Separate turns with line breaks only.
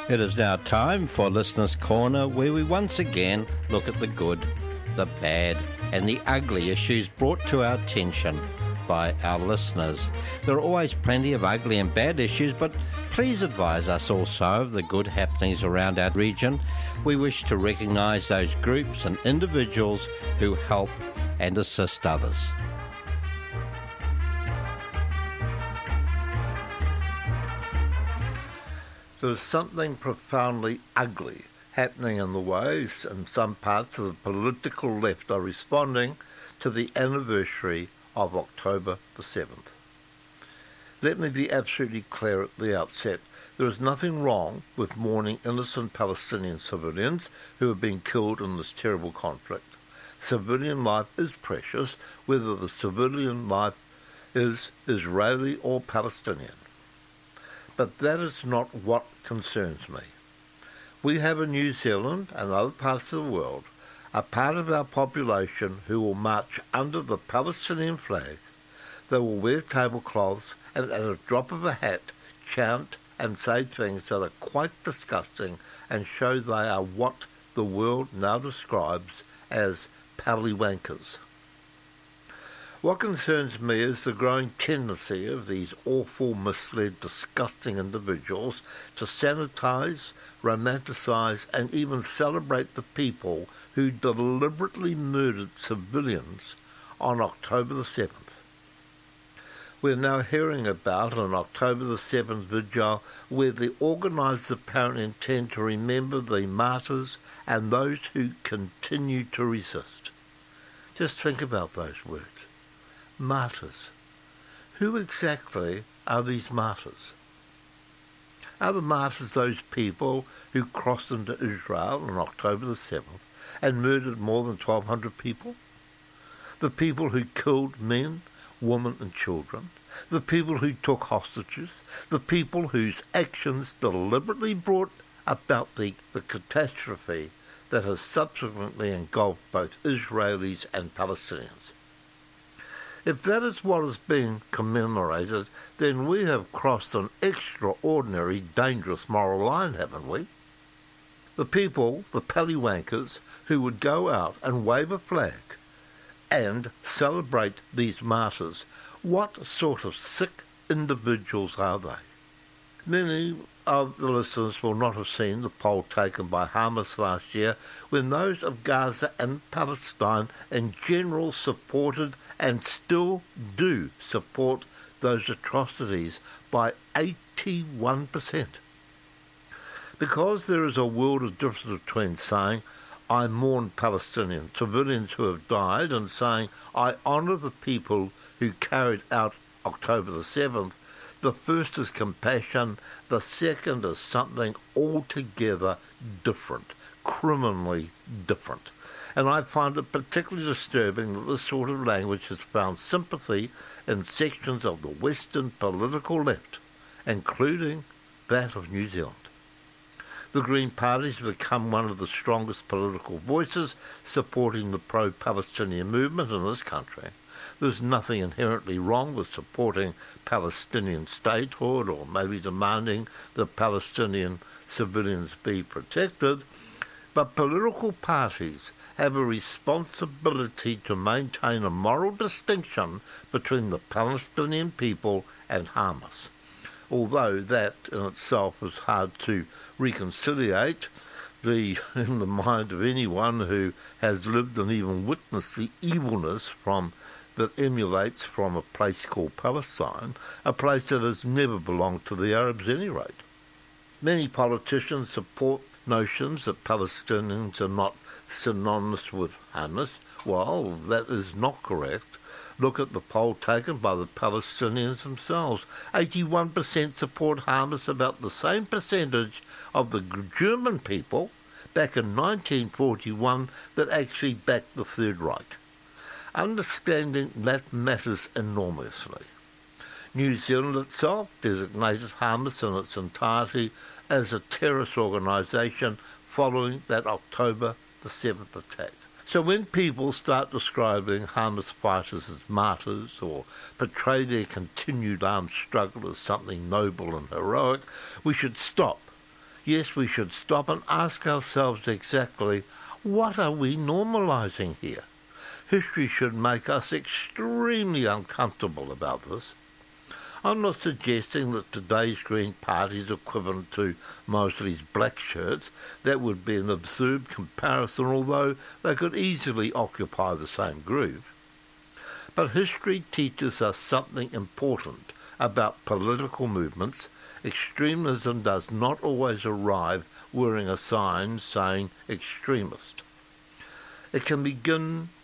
It is now time for Listener's Corner, where we once again look at the good, the bad, and the ugly issues brought to our attention by our listeners. There are always plenty of ugly and bad issues, but please advise us also of the good happenings around our region. We wish to recognise those groups and individuals who help and assist others. There's something profoundly ugly happening in the ways in some parts of the political left are responding to the anniversary of October the 7th. Let me be absolutely clear at the outset. There is nothing wrong with mourning innocent Palestinian civilians who have been killed in this terrible conflict. Civilian life is precious, whether the civilian life is Israeli or Palestinian. But that is not what concerns me. We have in New Zealand and other parts of the world a part of our population who will march under the Palestinian flag. They will wear tablecloths and at a drop of a hat chant and say things that are quite disgusting and show they are what the world now describes as pallywankers. What concerns me is the growing tendency of these awful, misled, disgusting individuals to sanitise, romanticise and even celebrate the people who deliberately murdered civilians on October the 7th. We're now hearing about an October the 7th vigil where the organisers apparently intend to remember the martyrs and those who continue to resist. Just think about those words. Martyrs. Who exactly are these martyrs? Are the martyrs those people who crossed into Israel on October the 7th and murdered more than 1,200 people? The people who killed men, women and children? The people who took hostages? The people whose actions deliberately brought about the catastrophe that has subsequently engulfed both Israelis and Palestinians? If that is what is being commemorated, then we have crossed an extraordinary, dangerous moral line, haven't we? The people, the pallywankers, who would go out and wave a flag and celebrate these martyrs, what sort of sick individuals are they? Many of the listeners will not have seen the poll taken by Hamas last year when those of Gaza and Palestine in general supported and still do support those atrocities by 81%. Because there is a world of difference between saying, I mourn Palestinian civilians who have died, and saying, I honour the people who carried out October the 7th, the first is compassion, the second is something altogether different, criminally different. And I find it particularly disturbing that this sort of language has found sympathy in sections of the Western political left, including that of New Zealand. The Green Party has become one of the strongest political voices supporting the pro-Palestinian movement in this country. There's nothing inherently wrong with supporting Palestinian statehood or maybe demanding that Palestinian civilians be protected, but political parties have a responsibility to maintain a moral distinction between the Palestinian people and Hamas. Although that in itself is hard to reconciliate in the mind of anyone who has lived and even witnessed the evilness that emulates from a place called Palestine, a place that has never belonged to the Arabs at any rate. Many politicians support notions that Palestinians are not synonymous with Hamas. Well, that is not correct. Look at the poll taken by the Palestinians themselves. 81% support Hamas, about the same percentage of the German people back in 1941 that actually backed the Third Reich. Understanding that matters enormously. New Zealand itself designated Hamas in its entirety as a terrorist organisation following that October the 7th attack. So when people start describing Hamas fighters as martyrs or portray their continued armed struggle as something noble and heroic, we should stop. Yes, we should stop and ask ourselves exactly, what are we normalising here? History should make us extremely uncomfortable about this. I'm not suggesting that today's Green Party is equivalent to Mosley's black shirts. That would be an absurd comparison, although they could easily occupy the same groove. But history teaches us something important about political movements. Extremism does not always arrive wearing a sign saying extremist. It can begin